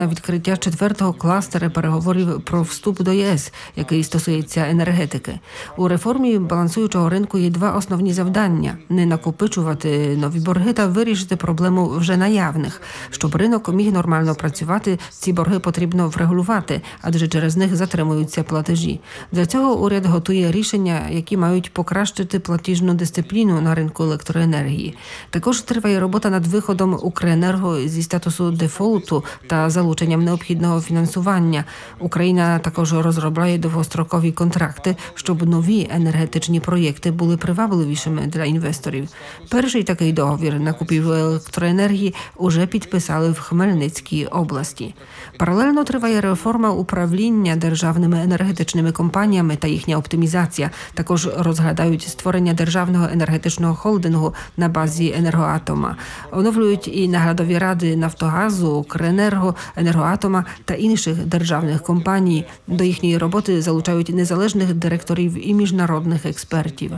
на відкриття 4-го кластера переговорів про вступ до ЄС, який стосується енергетики. У реформі балансуючого ринку є два основні завдання – не накопичувати нові борги та вирішити проблему вже наявних. Щоб ринок міг нормально працювати, ці борги потрібно врегулювати, адже через них затримуються платежі. Для цього уряд готує рішення, які мають покращити платіжну дисципліну на ринку електроенергії. Також триває робота над виходом Укренерго зі статусу дефолту та залученням необхідного фінансування. Україна також розробляє довгострокові контракти, щоб нові енергетичні проєкти були привабливішими для інвесторів. Перший такий договір на купівлю електроенергії уже підписали в Хмельницькій області. Паралельно триває реформа управління державними енергетичними компаніями та їхня оптимізація. Також розглядають створення державного енергетичного холдингу на базі «Енергоатома». Оновлюють і наглядові ради «Нафтогазу», «Укренерго», «Енергоатома» та інших державних компаній. До їхньої роботи залучають незалежних директорів і міжнародних експертів.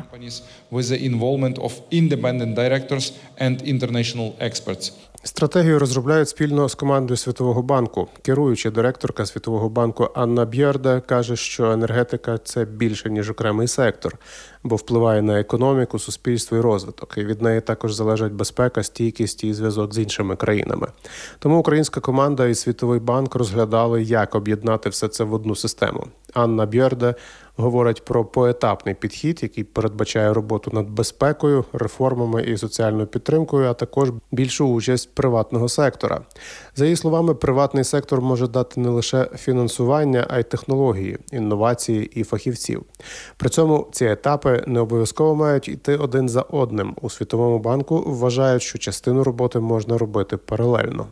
Стратегію розробляють спільно з командою Світового банку. Керуюча директорка Світового банку Анна Бьєрде каже, що енергетика – це більше, ніж окремий сектор, бо впливає на економіку, суспільство і розвиток. І від неї також залежать безпека, стійкість і зв'язок з іншими країнами. Тому українська команда і Світовий банк розглядали, як об'єднати все це в одну систему. Анна Бьєрде говорить про поетапний підхід, який передбачає роботу над безпекою, реформами і соціальною підтримкою, а також більшу участь приватного сектора. За її словами, приватний сектор може дати не лише фінансування, а й технології, інновації і фахівців. При цьому ці етапи не обов'язково мають йти один за одним. У Світовому банку вважають, що частину роботи можна робити паралельно.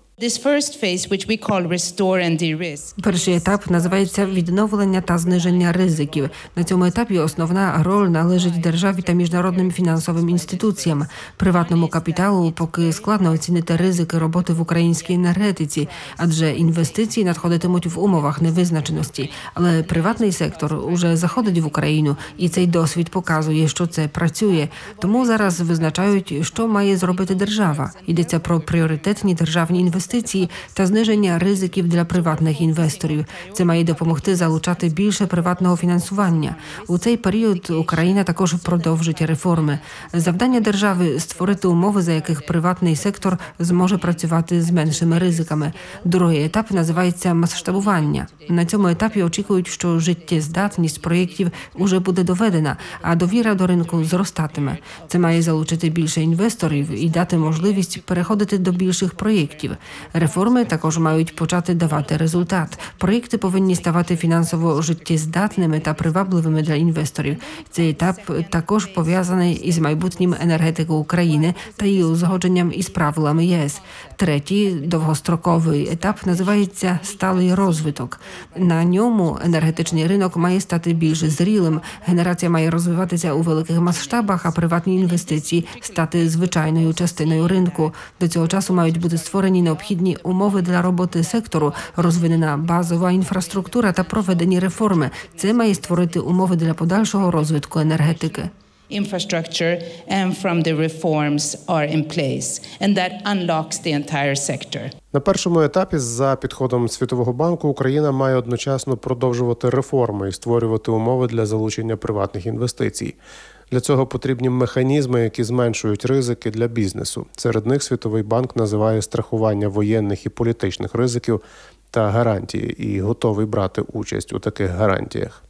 Перший етап називається «Відновлення та зниження ризиків». На цьому етапі основна роль належить державі та міжнародним фінансовим інституціям. Приватному капіталу поки складно оцінити ризики роботи в українській енергетиці, адже інвестиції надходитимуть в умовах невизначеності. Але приватний сектор уже заходить в Україну, і цей досвід показує, що це працює. Тому зараз визначають, що має зробити держава. Йдеться про пріоритетні державні інвестиції та зниження ризиків для приватних інвесторів. Це має допомогти залучати більше приватного фінансування. У цей період Україна також продовжить реформи. Завдання держави – створити умови, за яких приватний сектор зможе працювати з меншими ризиками. Другий етап називається масштабування. На цьому етапі очікують, що життєздатність проєктів уже буде доведена, а довіра до ринку зростатиме. Це має залучити більше інвесторів і дати можливість переходити до більших проєктів. Реформи також мають почати давати результат. Проєкти повинні ставати фінансово життєздатними та привабливими для інвесторів. Цей етап також пов'язаний із майбутнім енергетики України та її узгодженням із правилами ЄС. Третій, довгостроковий етап називається «Сталий розвиток». На ньому енергетичний ринок має стати більш зрілим, генерація має розвиватися у великих масштабах, а приватні інвестиції стати звичайною частиною ринку. До цього часу мають бути створені необхідні умови для роботи сектору, розвинена базова інфраструктура та проведені реформи. Це має створити умови для подальшого розвитку енергетики. Infrastructure and from the reforms are in place, and that unlocks the entire sector. На першому етапі, за підходом Світового банку, Україна має одночасно продовжувати реформи і створювати умови для залучення приватних інвестицій. Для цього потрібні механізми, які зменшують ризики для бізнесу. Серед них Світовий банк називає страхування воєнних і політичних ризиків та гарантії і готовий брати участь у таких гарантіях.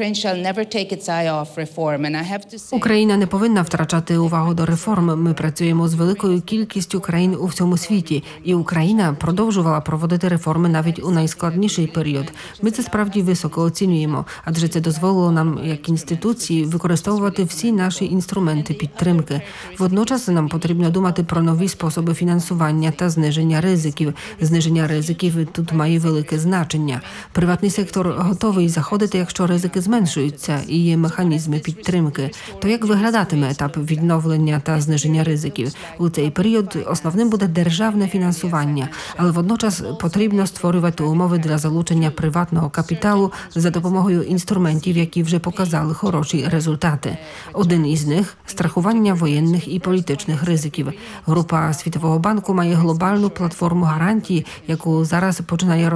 Україна не повинна втрачати увагу до реформ. Ми працюємо з великою кількістю країн у всьому світі, і Україна продовжувала проводити реформи навіть у найскладніший період. Ми це справді високо оцінюємо, адже це дозволило нам, як інституції, використовувати всі наші інструменти підтримки. Водночас нам потрібно думати про нові способи фінансування та зниження ризиків. Зниження ризиків тут має велике значення. Приватний сектор готовий заходити, якщо ризики ризики зменшуються і є механізми підтримки. То як виглядатиме етап відновлення та зниження ризиків? У цей період основним буде державне фінансування, але водночас потрібно створювати умови для залучення приватного капіталу за допомогою інструментів, які вже показали хороші результати. Один із них – страхування воєнних і політичних ризиків. Група Світового банку має глобальну платформу гарантій, яку зараз починає